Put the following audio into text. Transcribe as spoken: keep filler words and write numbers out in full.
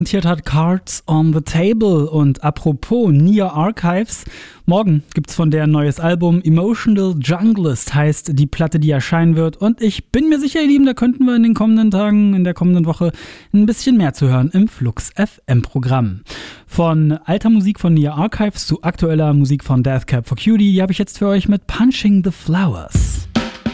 präsentiert hat Cards on the Table. Und apropos Nia Archives, morgen gibt's von der ein neues Album. Emotional Junglist heißt die Platte, die erscheinen wird. Und ich bin mir sicher, ihr Lieben, da könnten wir in den kommenden Tagen, in der kommenden Woche ein bisschen mehr zu hören im Flux F M-Programm. Von alter Musik von Nia Archives zu aktueller Musik von Death Cab for Cutie habe ich jetzt für euch mit Punching the Flowers.